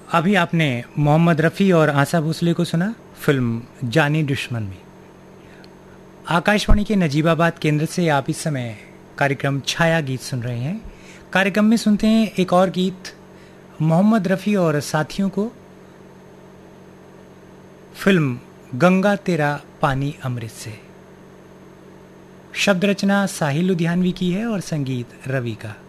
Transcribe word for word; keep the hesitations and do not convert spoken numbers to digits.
अभी आपने मोहम्मद रफ़ी और आशा भोसले को सुना फिल्म जानी दुश्मन में। आकाशवाणी के नजीबाबाद केंद्र से आप इस समय कार्यक्रम छाया गीत सुन रहे हैं। कार्यक्रम में सुनते हैं एक और गीत मोहम्मद रफ़ी और साथियों को, फिल्म गंगा तेरा पानी अमृत से। शब्द रचना साहिल लुधियानवी की है और संगीत रवि का।